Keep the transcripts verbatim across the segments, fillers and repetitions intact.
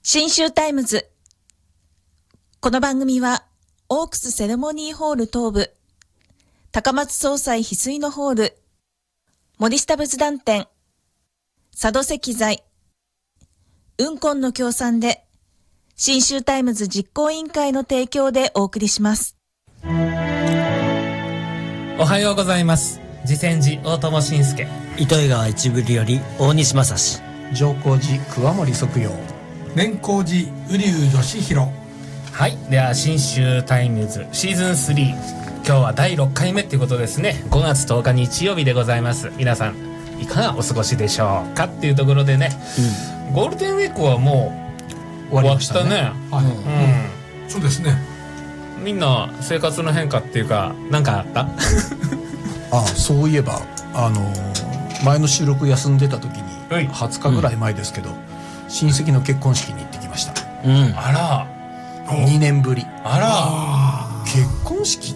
信州タイムズ。この番組はオークスセレモニーホール東部、高松総裁翡翠のホール、森下仏壇店、佐渡石材、雲根の協賛で信州タイムズ実行委員会の提供でお送りします。 おはようございます。慈泉寺大友信介、 糸魚川一部より大西正史、 上皇寺桑森即陽、 年光寺瓜生義弘。 はい、では信州タイムズシーズンスリー、今日はだいろっかいめっていうことですね。ごがつとおか日曜日でございます。皆さんいかがお過ごしでしょうかっていうところでね、うん、ゴールデンウィークはもう終わりましたね。はい、 うんうん、そうですね。 みんな生活の変化っていうか何かあったああ、そういえばあのー、前の収録休んでた時にはつかぐらい前ですけど、うん、親戚の結婚式に行ってきました。 うん、あらにねんぶり。 あら結婚式って、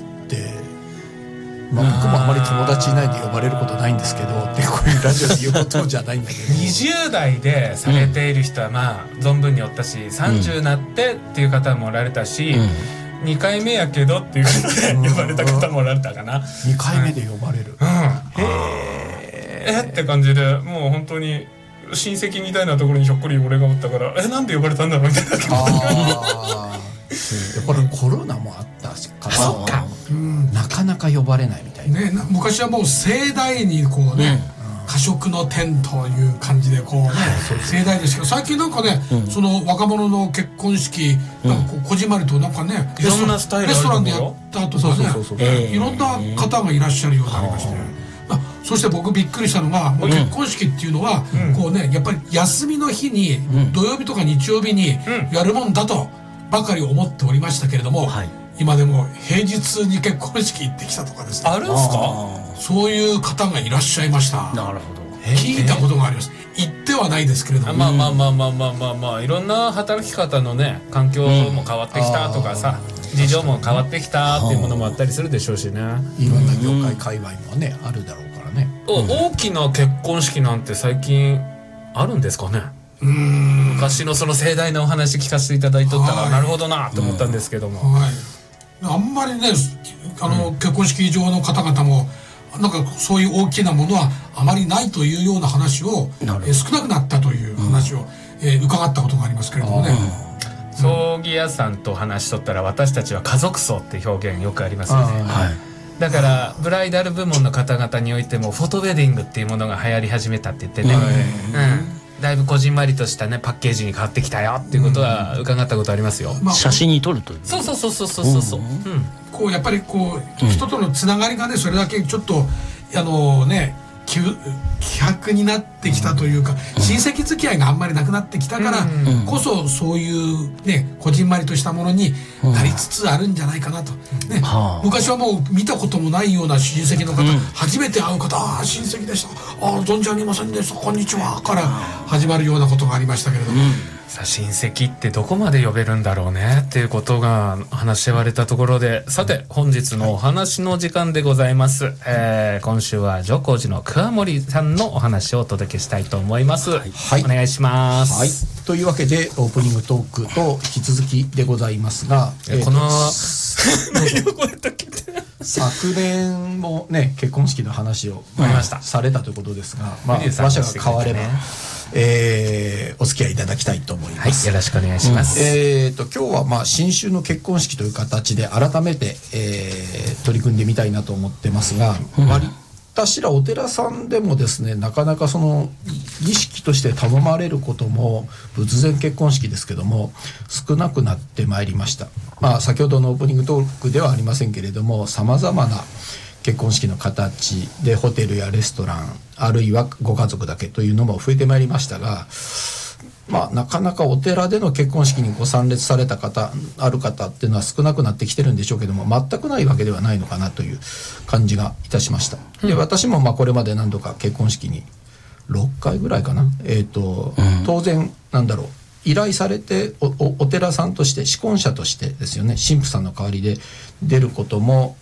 まあ、僕もあまり友達いないんで呼ばれることないんですけど、でこういうラジオで言うことじゃないんだけどにじゅう代でされている人はまあ存分におったし、さんじゅうになってっていう方もおられたし、うん、にかいめやけどっていう方で呼ばれた方もおられたかな。 にかいめで呼ばれる、うん、 へえって感じで、もう本当に親戚みたいなところにひょっこり俺がおったから、えなんで呼ばれたんだろうみたいな気持ちがあこれコロナもあったから、そっか、うん、なかなか呼ばれないみたいな、 ね、な昔はもう盛大にこうね、うん、家食の天という感じでこうね、うん、盛大ですけど、最近なんかね、うん、その若者の結婚式なんかこうこじまりとなんかね、 いろんなスタイルあるところ、 レストランでやった後とかね、いろんな方がいらっしゃるようになりまして、あ、そして僕びっくりしたのが、もう結婚式っていうのは、うん、こうね、やっぱり休みの日に、うん、土曜日とか日曜日にやるもんだとばかり思っておりましたけれども、はい、今でも平日に結婚式行ってきたとかですね、 あるんすか？ そういう方がいらっしゃいました。 なるほど。 聞いたことがあります。行ってはないですけれども、 まあまあまあまあまあまあまあ、いろんな働き方のね、環境も変わってきたとかさ、うん、事情も変わってきたっていうものもあったりするでしょうしね。 いろんな業界界隈もね、うん、あるだろうからね。 大きな結婚式なんて最近あるんですかね。うーん、昔のその盛大なお話聞かせていただいとったら、なるほどなと思ったんですけども、うん、はい、 あんまりね、あの、うん、結婚式場の方々もなんかそういう大きなものはあまりないというような話を、えー、少なくなったという話を、うん、えー、伺ったことがありますけれどもね。 葬儀屋さんと話しとったら、私たちは家族葬って表現よくありますよね。はい、だからブライダル部門の方々においてもフォトウェディングっていうものが流行り始めたって言ってね、うん、だいぶこじんまりとしたねパッケージに変わってきたよっていうことは伺ったことありますよ。 まあ、写真に撮るという。 そうそうそうそうそうそう、うんうん、 こうやっぱりこう人とのつながりがね、それだけちょっとあのね希薄になってきたというか、うん、親戚付き合いがあんまりなくなってきたからこそ、うん、そういうねこじんまりとしたものになりつつあるんじゃないかなと、ね、はあ、昔はもう見たこともないような親戚の方、うん、初めて会う方、ああ親戚でした、ああ存じ上げませんでした、こんにちはから始まるようなことがありましたけれども、うん、 さあ親戚ってどこまで呼べるんだろうねっていうことが話し合われたところで、さて本日のお話の時間でございます、えー、今週は上皇寺の桑森さんのお話をお届けしたいと思います、はい、お願いします、 はい、というわけでオープニングトークと引き続きでございますが、 えー、この昨年もね結婚式の話を、まあ、されたということですが、まあ、馬車が変われば、えー、お付き合いいただきたいと思います、 はい、よろしくお願いします、 うん、えーと今日はまあ新春の結婚式という形で改めて、えー、取り組んでみたいなと思ってますが、うん、割たしらお寺さんでもですね、なかなかその儀式として頼まれることも仏前結婚式ですけども少なくなってまいりました。まあ先ほどのオープニングトークではありませんけれども、さまざまな結婚式の形でホテルやレストランあるいはご家族だけというのも増えてまいりましたが、まあなかなかお寺での結婚式にご参列された方ある方っていうのは少なくなってきてるんでしょうけども、全くないわけではないのかなという感じがいたしました。で私もまあこれまで何度か結婚式にろっかいぐらいかな、えーと、うん、当然なんだろう依頼されて お, お, お寺さんとして司婚者としてですよね、神父さんの代わりで出ることも